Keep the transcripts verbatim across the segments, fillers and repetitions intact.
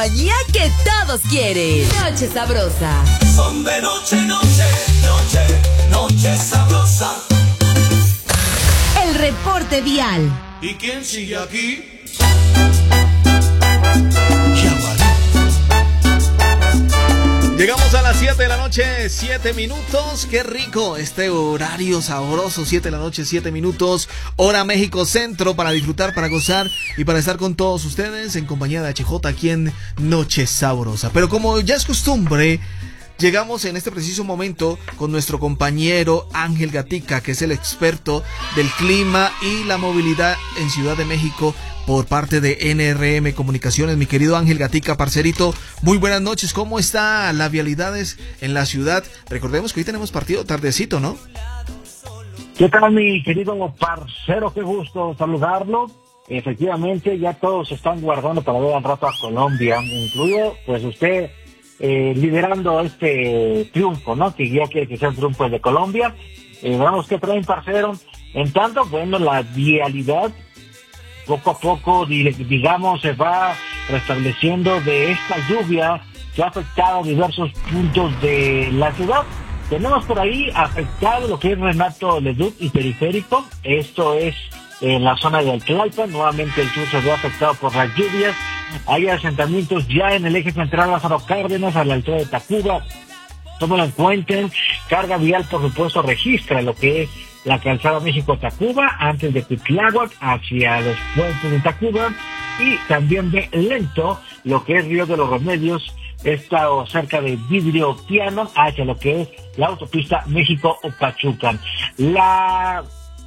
Ya que todos quieren Noche Sabrosa. Son de noche, noche, noche, noche sabrosa. El reporte vial. ¿Y quién sigue aquí? Llegamos a las siete de la noche, siete minutos. Qué rico este horario sabroso. siete de la noche, siete minutos. Hora México Centro, para disfrutar, para gozar y para estar con todos ustedes en compañía de H J aquí en Noche Sabrosa. Pero como ya es costumbre, llegamos en este preciso momento con nuestro compañero Ángel Gatica, que es el experto del clima y la movilidad en Ciudad de México por parte de N R M Comunicaciones. Mi querido Ángel Gatica, parcerito, muy buenas noches. ¿Cómo está la vialidades en la ciudad? Recordemos que hoy tenemos partido tardecito, ¿no? ¿Qué tal, mi querido parcero? Qué gusto saludarlo. Efectivamente, ya todos se están guardando para ver al rato a Colombia, incluido pues usted eh, liderando este triunfo, ¿no? Que ya quiere que sea el triunfo de Colombia. Eh, veamos qué traen, parcero. En tanto, bueno, la vialidad poco a poco, digamos, se va restableciendo de esta lluvia que ha afectado diversos puntos de la ciudad. Tenemos por ahí afectado lo que es Renato Leduc y Periférico. Esto es en la zona de Tlalpan. Nuevamente el sur se ve afectado por las lluvias. Hay asentamientos ya en el eje central Lázaro Cárdenas, a la altura de Tacuba. Tómalo en cuenta. Carga vial, por supuesto, registra lo que es la calzada México-Tacuba, antes de Cuitláhuac, hacia los puentes de Tacuba, y también ve lento lo que es Río de los Remedios, está cerca de Vidrio Piano, hacia lo que es la autopista México-Pachuca. La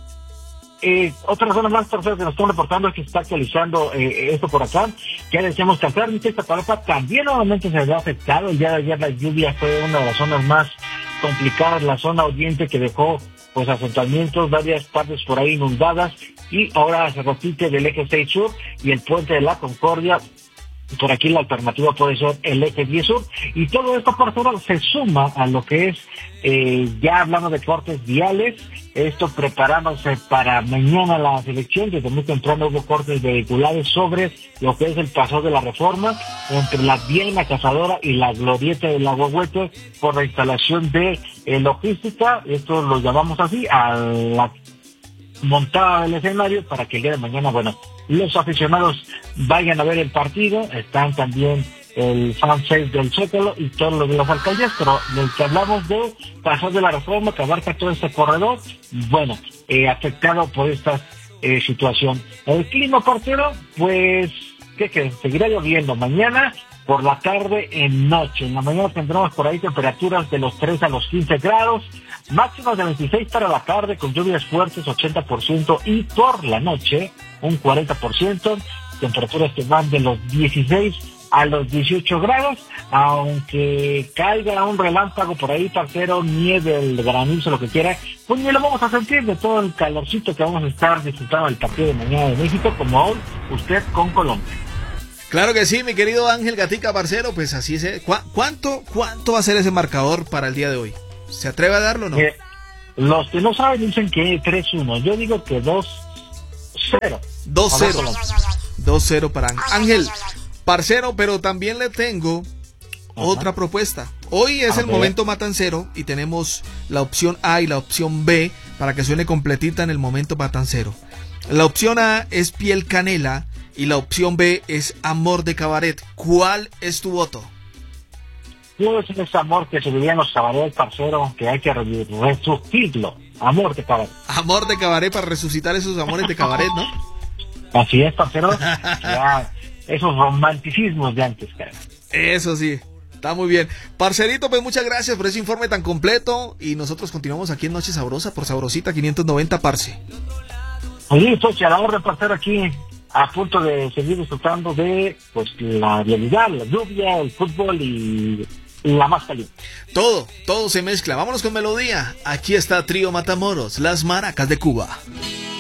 eh, otra zona más tercera que nos están reportando es que se está actualizando eh, esto por acá, que decíamos que esta palapa también nuevamente se ve afectado. El día de ayer la lluvia fue una de las zonas más complicadas, la zona oriente, que dejó pues asentamientos, varias partes por ahí inundadas, y ahora se repite del eje seis sur y el puente de la Concordia. Por aquí la alternativa puede ser el eje diez sur, y todo esto por favor se suma a lo que es, eh, ya hablando de cortes viales, esto preparándose para mañana la selección. Desde muy temprano hubo cortes vehiculares sobre lo que es el Paseo de la Reforma, entre la Viena Cazadora y la Glorieta del Agüehuete, por la instalación de eh, logística, esto lo llamamos así, a la montada del escenario, para que el día de mañana, bueno, los aficionados vayan a ver el partido. Están también el fansite del Zócalo y todos los de las alcaldías, pero del que hablamos de Paseo de la Reforma, que abarca todo este corredor, bueno, eh, afectado por esta eh, situación. El clima, parcero, pues, ¿qué creen? Seguirá lloviendo mañana por la tarde en noche. En la mañana tendremos por ahí temperaturas de los tres a los quince grados, máximas de veintiséis para la tarde, con lluvias fuertes, ochenta por ciento, y por la noche, un cuarenta por ciento, temperaturas que van de los dieciséis a los dieciocho grados, aunque caiga un relámpago por ahí, parcero, nieve, el granizo, lo que quiera, pues ni lo vamos a sentir de todo el calorcito que vamos a estar disfrutando del partido de mañana de México, como hoy usted con Colombia. Claro que sí, mi querido Ángel Gatica, parcero, pues así es. ¿Cu- ¿Cuánto, cuánto va a ser ese marcador para el día de hoy? ¿Se atreve a darlo o no? Eh, los que no saben dicen que tres uno, yo digo que dos cero. dos cero. dos cero para Ángel. Parcero, pero también le tengo Ajá. otra propuesta. Hoy es a el ver. momento matancero y tenemos la opción A y la opción B para que suene completita en el momento matancero. La opción A es Piel Canela y la opción B es Amor de Cabaret. ¿Cuál es tu voto? No es ese amor que se vivía en los cabarets, parcero, que hay que resucitarlo. Amor de Cabaret. Amor de Cabaret, para resucitar esos amores de cabaret, ¿no? Así es, parcero. Ya, esos romanticismos de antes, cara. Eso sí, está muy bien. Parcerito, pues muchas gracias por ese informe tan completo. Y nosotros continuamos aquí en Noche Sabrosa por Sabrosita quinientos noventa, parce. Listo, a la hora, parcero, aquí a punto de seguir disfrutando de pues la realidad, la lluvia, el fútbol y la más caliente. Todo, todo se mezcla. Vámonos con melodía. Aquí está Trío Matamoros, Las Maracas de Cuba.